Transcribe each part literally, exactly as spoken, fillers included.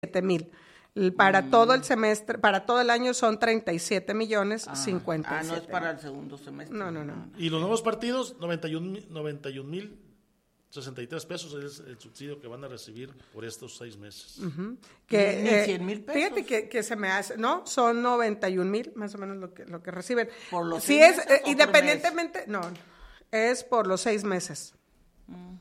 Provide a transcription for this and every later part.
siete mil. Para mm. todo el semestre, para todo el año son treinta y siete millones ah, cincuenta y siete. Ah, no es para el segundo semestre. No, no, no. Y los nuevos partidos, noventa y un mil sesenta y tres pesos es el subsidio que van a recibir por estos seis meses. Uh-huh. Que, cien mil pesos. Fíjate que, que se me hace, no, son noventa y un mil más o menos lo que, lo que reciben. ¿Por los sí seis es, meses eh, independientemente, no, es por los seis meses. Mm.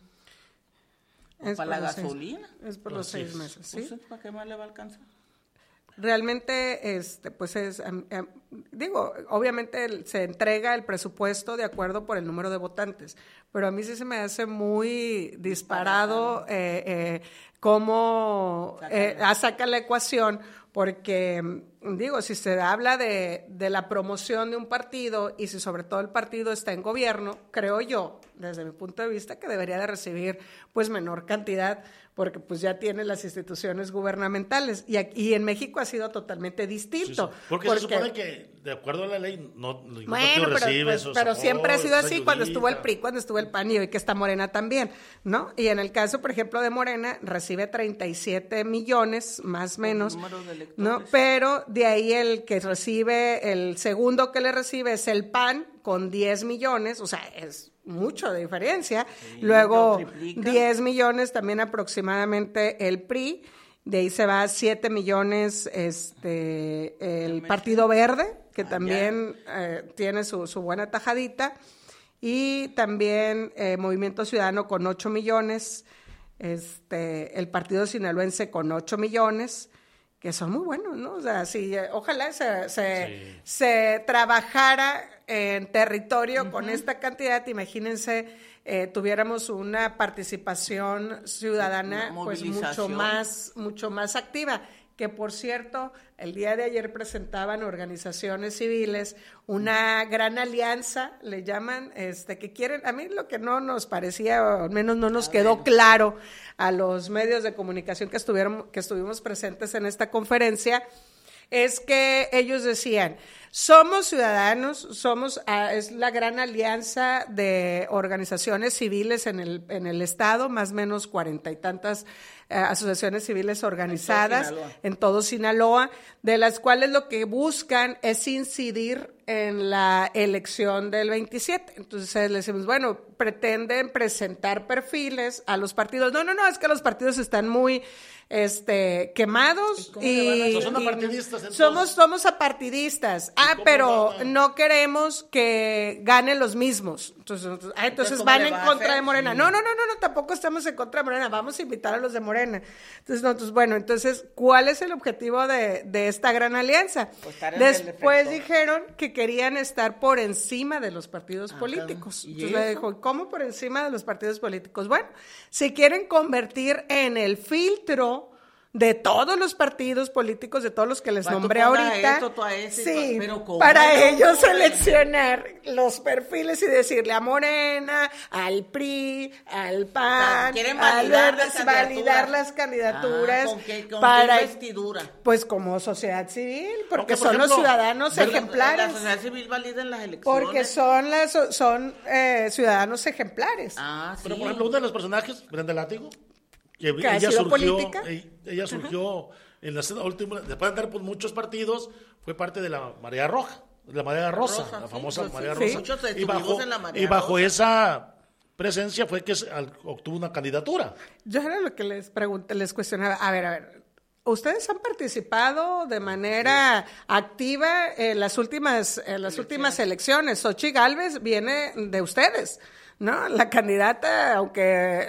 Es para la gasolina. Seis, es por los seis meses, ¿sí? Pues, ¿para qué más le va a alcanzar? Realmente, este, pues es, um, um, digo, obviamente el, se entrega el presupuesto de acuerdo por el número de votantes, pero a mí sí se me hace muy disparado eh, eh, cómo eh, saca la ecuación, porque, digo, si se habla de, de la promoción de un partido y si sobre todo el partido está en gobierno, creo yo, desde mi punto de vista, que debería de recibir pues menor cantidad, porque pues ya tiene las instituciones gubernamentales y aquí y en México ha sido totalmente distinto. Sí, sí. Porque, porque se supone que de acuerdo a la ley no, no bueno, pero, recibe pues, esos pero siempre ha sido así ayudita. Cuando estuvo el P R I, cuando estuvo el P A N y hoy que está Morena también, ¿no? Y en el caso, por ejemplo, de Morena recibe treinta y siete millones más o menos, ¿no? Pero de ahí el que recibe, el segundo que le recibe es el P A N con diez millones, o sea, es mucho de diferencia. Sí, luego diez millones también aproximadamente el P R I, de ahí se va a siete millones este el Partido Verde, que ah, también eh, tiene su, su buena tajadita, y también eh, Movimiento Ciudadano con ocho millones, este el Partido Sinaloense con ocho millones, que son muy buenos, ¿no? O sea, si, ojalá se, se, sí. se trabajara en territorio uh-huh. con esta cantidad, imagínense, eh, tuviéramos una participación ciudadana pues mucho más, mucho más activa, que por cierto, el día de ayer presentaban organizaciones civiles una gran alianza, le llaman, este, que quieren, a mí lo que no nos parecía, o al menos no nos a quedó ver. claro a los medios de comunicación que estuvieron, que estuvimos presentes en esta conferencia, es que ellos decían, somos ciudadanos, somos, ah, es la gran alianza de organizaciones civiles en el, en el estado, más o menos cuarenta y tantas eh, asociaciones civiles organizadas en todo, en todo Sinaloa, de las cuales lo que buscan es incidir en la elección del veintisiete. Entonces le decimos, bueno, pretenden presentar perfiles a los partidos. No, no, no, es que los partidos están muy este quemados y, y, son apartidistas, y somos somos apartidistas. Ah, pero no queremos que ganen los mismos. Entonces, entonces, ah, entonces van en contra de Morena. Sí. No, no, no, no, no, tampoco estamos en contra de Morena. Vamos a invitar a los de Morena. Entonces, no, entonces bueno, entonces, ¿cuál es el objetivo de, de esta gran alianza? Pues Después dijeron que querían estar por encima de los partidos ah, políticos. Entonces le dijo, ¿cómo por encima de los partidos políticos? Bueno, si quieren convertir en el filtro de todos los partidos políticos, de todos los que les nombré ahorita, esto, a ese, sí, pero para ellos seleccionar los perfiles y decirle a Morena, al P R I, al P A N, quieren validar, al las, validar las candidaturas, ah, ¿con qué, con para qué vestidura? Pues como sociedad civil, porque, porque por son ejemplo, los ciudadanos ejemplares. La sociedad civil valida en las elecciones. Porque son las son eh, ciudadanos ejemplares. Ah, sí. Pero por ejemplo, uno de los personajes, Brenda Látigo, que ¿Que ella, surgió, política? ella, ella surgió uh-huh. en la última, después de andar por muchos partidos, fue parte de la Marea Roja, de la Marea Rosa, Rosa la sí, famosa pues, Marea sí. Rosa. Sí. Y bajo, en la Marea y bajo Rosa. esa presencia fue que se, al, obtuvo una candidatura. Yo era lo que les pregunté, les cuestionaba, a ver, a ver, ¿ustedes han participado de manera sí. activa en las últimas, en las elecciones. últimas elecciones? Xochitl Gálvez viene de ustedes, ¿no? La candidata, aunque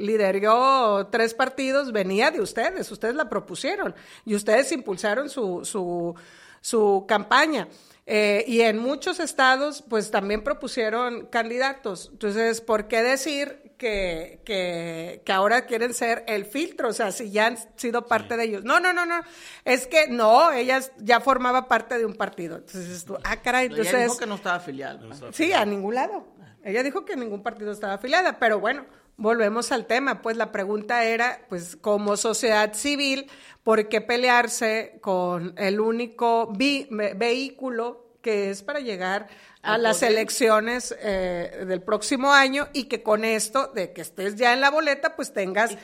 lideró tres partidos, venía de ustedes, ustedes la propusieron y ustedes impulsaron su, su, su campaña. Eh, y en muchos estados, pues también propusieron candidatos. Entonces, ¿por qué decir que, que, que ahora quieren ser el filtro? O sea, si ya han sido parte sí. de ellos. No, no, no, no. Es que no, ella ya formaba parte de un partido. Entonces, tú, ah, caray. Entonces, ella dijo que no estaba afiliada. No estaba sí, a ningún lado. Ella dijo que ningún partido estaba afiliada, pero bueno, volvemos al tema, pues la pregunta era, pues como sociedad civil, ¿por qué pelearse con el único vi- vehículo que es para llegar a ¿El las poder? elecciones eh, del próximo año y que con esto, de que estés ya en la boleta, pues tengas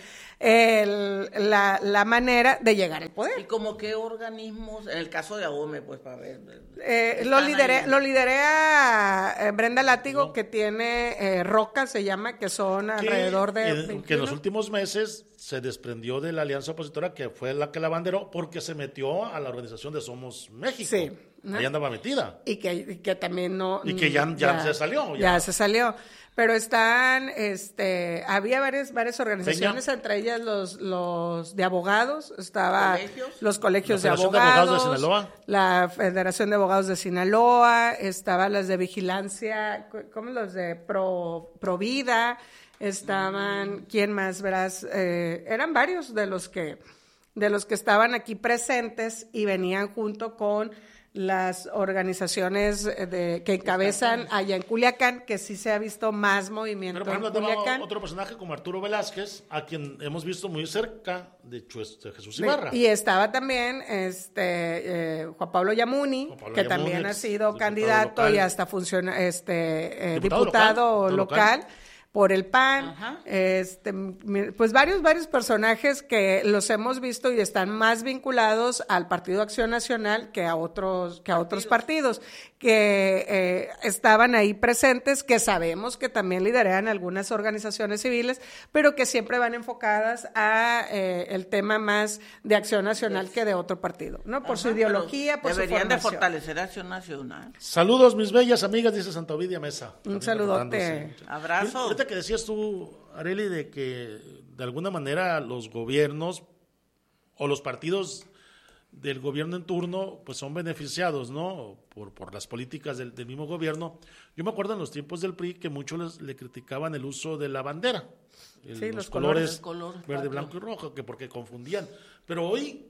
el, la, la manera de llegar al ¿Y poder. como qué organismos, en el caso de AOME, pues para ver? Eh, lo, están lideré, ahí? lo lideré a eh, Brenda Látigo, No. que tiene eh, Roca, se llama, que son Que, alrededor de en- que en veintiuno. los últimos meses se desprendió de la alianza opositora, que fue la que la abanderó, porque se metió a la organización de Somos México. Sí, ¿no? Ahí andaba metida. Y que, y que también no... Y que ya- ya se salió, Ya. ya. se salió. Pero están, este, había varias, varias organizaciones, Peña. entre ellas los, los de abogados, estaba ¿Colegios? los colegios La de Federación de abogados, Abogados de Sinaloa. la Federación de Abogados de Sinaloa, estaban las de vigilancia, ¿cómo los de Pro, Provida? Estaban, ¿quién más verás? Eh, eran varios de los que, de los que estaban aquí presentes y venían junto con las organizaciones de, que encabezan allá en Culiacán, que sí se ha visto más movimiento Pero, por ejemplo, en tenemos Culiacán. otro personaje como Arturo Velázquez, a quien hemos visto muy cerca de hecho, este, Jesús Ibarra. Y estaba también este eh, Juan Pablo Yamuni, Juan Pablo que Yamuni, también ha ex- sido diputado candidato local. y hasta funciona este eh, Diputado diputado local, local, local. por el P A N. Ajá. Este, mi- pues varios varios personajes que los hemos visto y están más vinculados al Partido Acción Nacional que a otros que a otros partidos que eh, estaban ahí presentes, que sabemos que también lideran algunas organizaciones civiles, pero que siempre van enfocadas a eh, el tema más de Acción Nacional que de otro partido, ¿no? Por Ajá, su ideología, por pero su deberían de formación. fortalecer Acción Nacional. Saludos, mis bellas amigas, dice Santa Ovidia Mesa. Un También saludote. reportándose. Abrazo. Y ahorita que decías tú, Arely, de que de alguna manera los gobiernos o los partidos del gobierno en turno pues son beneficiados, ¿no? Por, por las políticas del, del mismo gobierno. Yo me acuerdo en los tiempos del P R I que muchos les- le criticaban el uso de la bandera. el- Sí, los, los colores, colores. El color verde, patrio. blanco y rojo, que porque confundían. Pero hoy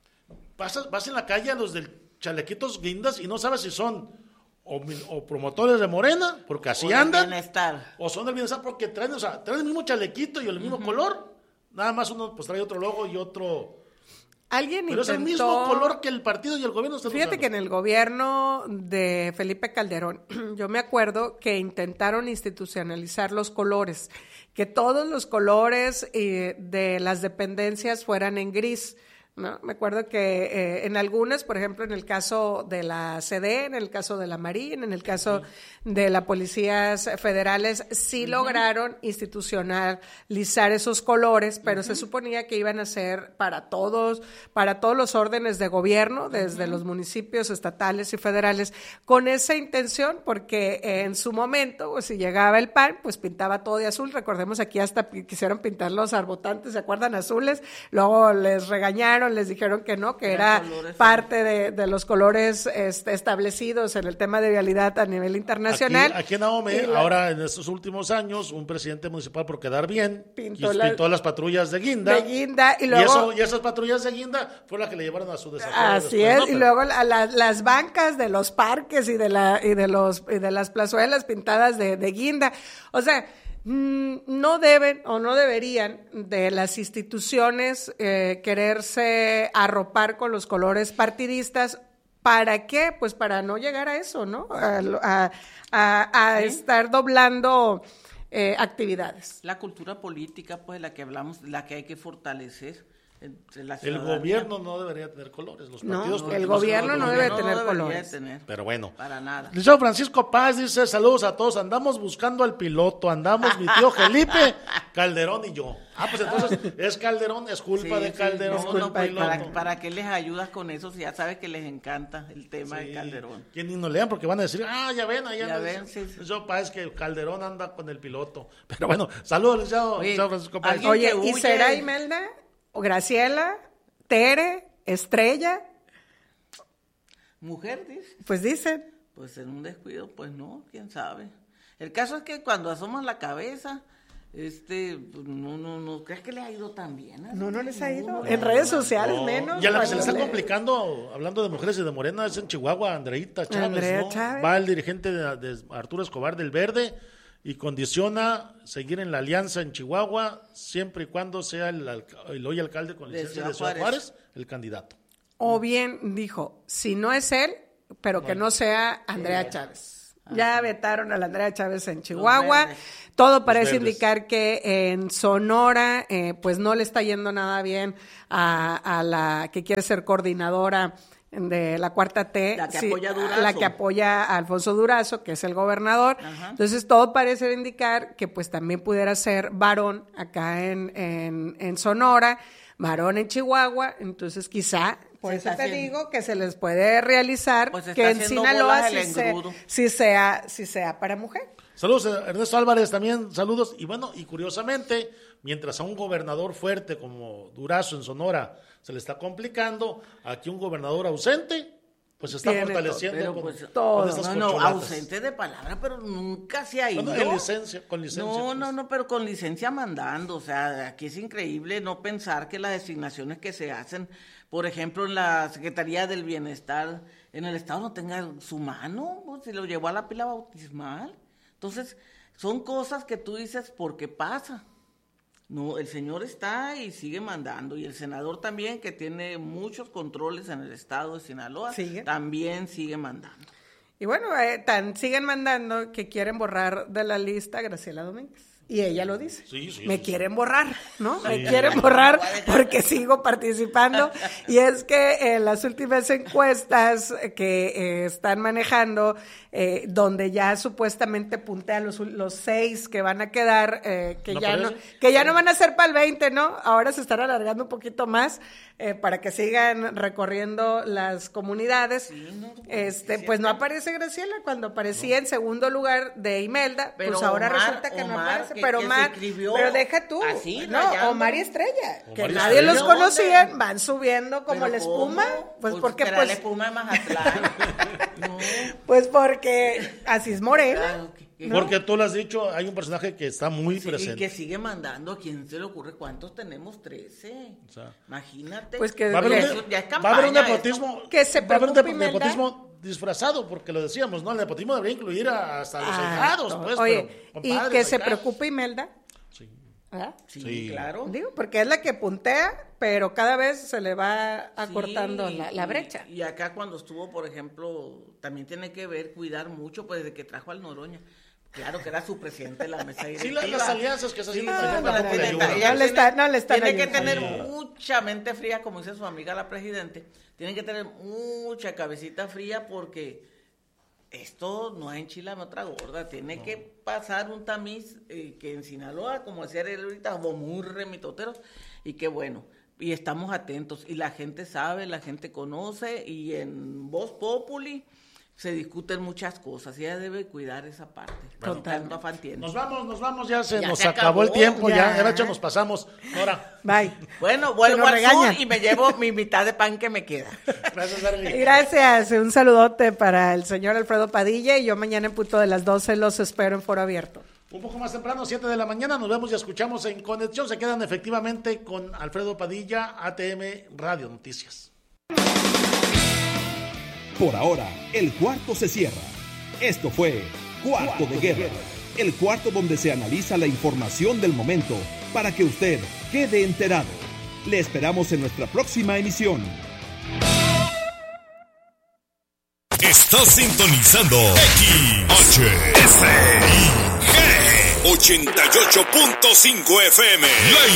pasas, vas en la calle a los del chalequitos guindas y no sabes si son o, mi- o promotores de Morena, porque así O del andan, bienestar. o son del bienestar porque traen, o sea, traen el mismo chalequito y el mismo color. Nada más uno pues trae otro logo y otro. Alguien Pero es intentó... el mismo color que el partido y el gobierno están Fíjate usando. que en el gobierno de Felipe Calderón, yo me acuerdo que intentaron institucionalizar los colores, que todos los colores eh, de las dependencias fueran en gris, ¿no? Me acuerdo que eh, en algunas, por ejemplo, en el caso de la C D E, en el caso de la Marina, en el caso de las policías federales, sí lograron institucionalizar esos colores, pero se suponía que iban a ser para todos, para todos los órdenes de gobierno, desde los municipios estatales y federales, con esa intención, porque eh, en su momento, pues, si llegaba el P A N, pues pintaba todo de azul. Recordemos aquí hasta pi- quisieron pintar los arbotantes, ¿se acuerdan? Azules, luego les regañaron, les dijeron que no, que Eran era colores parte de, de los colores este, establecidos en el tema de vialidad a nivel internacional. Aquí, aquí en Ahome, Y la- ahora en estos últimos años, un presidente municipal por quedar bien, Pintó quis- la- pintó las patrullas de guinda. de guinda, y Y, luego... eso, y esas patrullas de guinda fue la que le llevaron a su desafuero. Así después, es, ¿no? y Pero- luego la- la- las bancas de los parques y de la y de los y de las plazuelas pintadas de, de guinda. O sea, mm, no deben o no deberían de las instituciones eh, quererse arropar con los colores partidistas. ¿Para qué? Pues para no llegar a eso, ¿no? A, a- a- a estar doblando eh, actividades. La cultura política, pues, la que hablamos, la que hay que fortalecer entre la El ciudadanía. gobierno no debería tener colores. Los No, partidos el políticos gobierno no deberían. debe tener debería colores. tener, Pero bueno. para nada. Liceo Francisco Paz dice, saludos a todos, andamos buscando al piloto, andamos mi tío Felipe, Calderón y yo. Ah, pues entonces es Calderón, es culpa Sí, de sí, Calderón, no, el no, pues, piloto. para, ¿para qué les ayudas con eso si ya sabes que les encanta el tema Sí, de Calderón? que ni nos lean porque van a decir, ah, ya ven, allá Ya anda ven, el- sí, sí. Liceo Paz, que Calderón anda con el piloto. Pero bueno, saludos, Liceo, Oye, Liceo Francisco Paz. alguien- Oye, que ¿y huye. será Imelda? ¿O Graciela? ¿Tere? ¿Estrella? ¿Mujer, dice? Pues dicen. Pues en un descuido, pues no, quién sabe. El caso es que cuando asoman la cabeza, este, pues, no, no, no, ¿crees que le ha ido tan bien? ¿eh? No, no les ha ido. No, En redes sociales No, menos. y a la que se le cuando está le- complicando, hablando de mujeres y de Morena, es en Chihuahua, Andreita Chávez, Andrea ¿no? Chávez. Va el dirigente de, de Arturo Escobar del Verde y condiciona seguir en la alianza en Chihuahua siempre y cuando sea el, alca- el hoy alcalde con De licencia Ciudad de Ciudad Juárez. Juárez el candidato. O bien dijo, si no es él, pero que no sea Andrea Chávez. Ya vetaron a la Andrea Chávez en Chihuahua. Todo parece indicar que en Sonora, eh, pues no le está yendo nada bien a, a la que quiere ser coordinadora de la cuarta T, la que, sí, apoya Durazo. la que apoya a Alfonso Durazo, que es el gobernador. Ajá. Entonces todo parece indicar que pues también pudiera ser varón acá en, en, en Sonora, varón en Chihuahua, entonces quizá, por eso te haciendo. digo que se les puede realizar pues que en Sinaloa sí, se, sí, sea, sí sea para mujer. Saludos, Ernesto Álvarez, también saludos. Y bueno, y curiosamente, mientras a un gobernador fuerte como Durazo en Sonora se le está complicando, aquí un gobernador ausente, pues se está Tiene fortaleciendo todo, con, pues, todo. con estas No, no, corcholatas. ausente de palabra, pero nunca se ha ido. Bueno, en licencia, con licencia. No, pues. no, no, pero con licencia mandando. O sea, aquí es increíble no pensar que las designaciones que se hacen, por ejemplo, en la Secretaría del Bienestar, en el Estado no tenga su mano, pues, se lo llevó a la pila bautismal. Entonces, son cosas que tú dices, ¿por qué pasa? No, el señor está y sigue mandando, y el senador también, que tiene muchos controles en el estado de Sinaloa, ¿Sigue? también sigue mandando. Y bueno, eh, tan, siguen mandando que quieren borrar de la lista a Graciela Domínguez. Y ella lo dice. Sí, sí, me sí, quieren sí. borrar, ¿no? Sí. Me quieren borrar porque sigo participando. Y es que en las últimas encuestas que eh, están manejando, eh, donde ya supuestamente puntean los, los seis que van a quedar, eh, que, ¿No ya no, parece? que ya no van a ser para el veinte, ¿no? Ahora se están alargando un poquito más eh, para que sigan recorriendo las comunidades. Sí, no, este, sí, pues no sí. aparece Graciela cuando aparecía en segundo lugar de Imelda, Pero pues ahora Omar- resulta que no Omar, aparece, que- pero que se Omar, escribió pero deja tú, así, no, rayando. Omar y Estrella, Omar que y nadie Estrella. los ¿Dónde? conocían, van subiendo como ¿Pero la espuma, cómo? pues porque será pues, la espuma de Mazatlán. No, pues porque así es Morena. claro que- que- Porque tú lo has dicho, hay un personaje que está muy Sí, presente. y que sigue mandando. ¿A quién se le ocurre? ¿Cuántos tenemos? Trece. O sea, Imagínate. Pues que- Va a haber un, Eso ya es va a haber un campaña, nepotismo, Que se va a haber un preocupe, nepo- Imelda. nepotismo disfrazado, porque lo decíamos, ¿no? El nepotismo debería incluir a- hasta los Ah, ahijados, no. pues. Oye, pero, y compadres, que se acá. preocupe Imelda, Sí. ¿verdad? Sí, Sí. claro. Digo, porque es la que puntea, pero cada vez se le va acortando Sí, la, la y- brecha. Y acá cuando estuvo, por ejemplo, también tiene que ver, cuidar mucho, pues desde que trajo al Noroña. Claro que era su presidente de la mesa Sí, directiva. la- las alianzas que está haciendo Sí, también no, tampoco no, le tiene- ayudan. ella No le está- no le están Tiene que ayudando. tener Sí. mucha mente fría, como dice su amiga la presidente. Tiene que tener mucha cabecita fría porque esto no es enchilame otra gorda. Tiene que pasar un tamiz eh, que en Sinaloa, como decía él ahorita, como muy remitoteros. Y qué bueno. Y estamos atentos. Y la gente sabe, la gente conoce. Y en Voz Populi se discuten muchas cosas y ella debe cuidar esa parte. Bueno, Tanto afán tiene. Nos vamos, nos vamos, ya se Ya nos se acabó el acabó, tiempo, ya, ya. ya de hecho nos pasamos. Ahora, Bye. Bueno, vuelvo nos al regañan. sur y me llevo mi mitad de pan que me queda. gracias, Arely. Gracias, un saludote para el señor Alfredo Padilla y yo mañana en punto de las doce los espero en Foro Abierto. Un poco más temprano, siete de la mañana, nos vemos y escuchamos en Conexión. Se quedan efectivamente con Alfredo Padilla, A T M Radio Noticias. Por ahora, el cuarto se cierra. Esto fue Cuarto de Guerra, el cuarto donde se analiza la información del momento para que usted quede enterado. Le esperamos en nuestra próxima emisión. Estás sintonizando X H S I G ochenta y ocho punto cinco F M. La